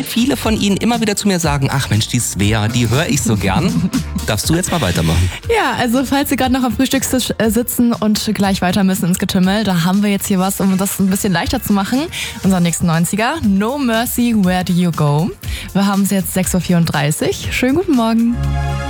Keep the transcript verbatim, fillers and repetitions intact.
weil viele von Ihnen immer wieder zu mir sagen, ach Mensch, die Svea, die höre ich so gern. Darfst du jetzt mal weitermachen? Ja, also falls Sie gerade noch am Frühstückstisch äh, sitzen und gleich weiter müssen ins Getümmel, da haben wir jetzt hier was, um das ein bisschen leichter zu machen. Unseren nächsten neunziger, No Mercy, Where Do You Go? Wir haben es jetzt sechs Uhr vierunddreißig. Schönen guten Morgen.